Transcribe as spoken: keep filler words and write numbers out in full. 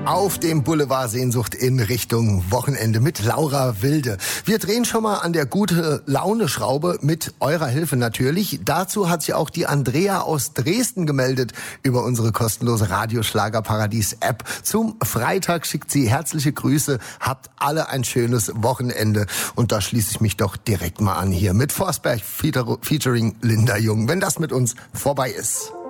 Auf dem Boulevard Sehnsucht in Richtung Wochenende mit Laura Wilde. Wir drehen schon mal an der Gute-Laune-Schraube mit eurer Hilfe natürlich. Dazu hat sich auch die Andrea aus Dresden gemeldet über unsere kostenlose Radioschlagerparadies-App. Zum Freitag schickt sie herzliche Grüße. Habt alle ein schönes Wochenende. Und da schließe ich mich doch direkt mal an hier mit Forsberg featuring Linda Jung, wenn das mit uns vorbei ist.